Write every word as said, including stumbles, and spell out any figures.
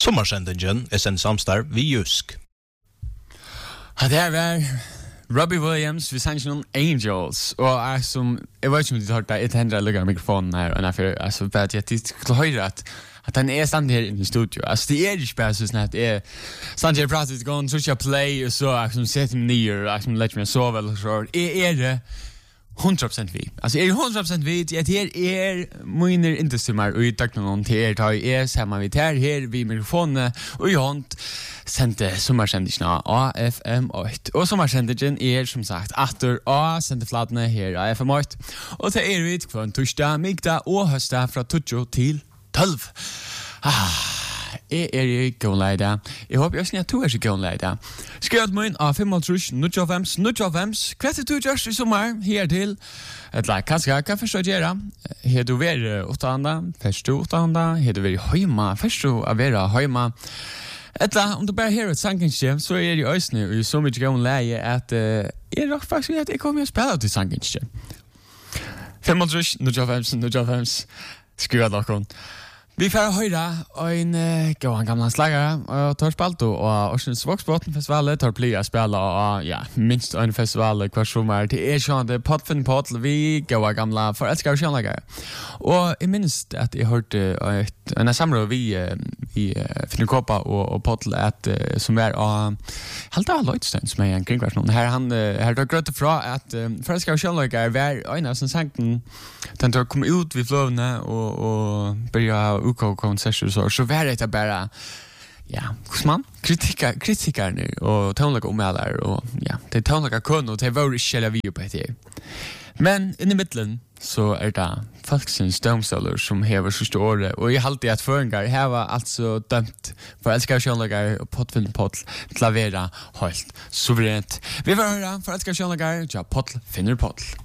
Sommarsendingen er sendt samstarv vi Jusk. Ja, det var Robbie Williams, vi sang noen Angels, og jeg som, jeg vet ikke om de har hørt det, jeg hender jeg lukker mikrofonen her, og derfor, altså, bare at jeg skulle høre at at han er stand her inne i studio. Altså, det er ikke bare sånn at det er stand her pratet, gå og trykker play, og så jeg som setter meg nyer, og jeg som letter meg sove, eller så. Jeg er det hundra procent vi. Altså, jeg er hundra procent vi, at her er mine industrimar, og jeg takker noen til her, tar jeg sammen vi her, her vi mikrofonene, og i hånd, sendte sommarsendingene A F M åtte. Og sommarsendingen er, som sagt, atter A, sendte flatene her A F M åtte. Og til er vi kvann torsdag, migdag og høstdag fra tolv til tolv. Ah, jeg er i gånleida. Jeg håper jeg at du er i gånleida. Skriv at min av fem trus, null fem, null fem. Hva er det du gjør i sommer? Her til et like. Kanskje, hva først å gjøre? Har du vært åttende? Først du åttende? Har du vært høyma? Først du å være høyma? Etla, om du bare hører et sangenskje, så er det i øsne og så mye gånleie at uh, jeg er faktisk at jeg kommer å spille til sangenskje. fem trus, null fem, null fem. Skriv at dere. Vi får høre en uh, gåan gamla slagare og tar spalto og Orsens Voksbåten festivalet tar pli å spille og ja, minst en festival hver sommer til er sånn det Potfinn Potl vi gåa gamla forelskere kjønlagare. Og jeg minns at jeg hørte et, en samråd vi i uh, Finn Kåpa og, og Potl at uh, som er av helt av Lloydstein som er en kringversjon. Her han uh, her tar grøtte fra at uh, forelskere kjønlagare var en av som sanken den tar komme ut vid fløvene og, og begynne ukå konserter så så var det bara ja, hos man kritikar kritikerna och tonlaga omälare och ja, det tonlaga kun och det var inte vi på det. Men i mitten så är det folksens domstolar som häver så stora och jag alltid att föringar häva alltså dömt för älskar könlagar och Potfinn Potl till att vara helt suveränt. Vi var höra för älskar könlagar, ja, Potl finner Potl.